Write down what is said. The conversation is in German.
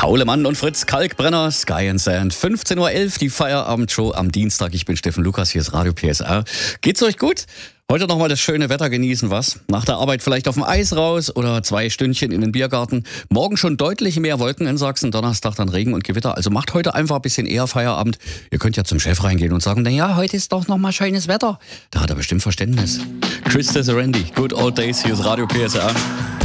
Paul Mann und Fritz Kalkbrenner, Sky and Sand. 15.11 Uhr, die Feierabendshow am Dienstag. Ich bin Steffen Lukas, hier ist Radio PSR. Geht's euch gut? Heute nochmal das schöne Wetter genießen, was? Nach der Arbeit vielleicht auf dem Eis raus oder 2 Stündchen in den Biergarten. Morgen schon deutlich mehr Wolken in Sachsen, Donnerstag dann Regen und Gewitter. Also macht heute einfach ein bisschen eher Feierabend. Ihr könnt ja zum Chef reingehen und sagen, naja, heute ist doch nochmal schönes Wetter. Da hat er bestimmt Verständnis. Chris Randy, Good Old Days, hier ist Radio PSR.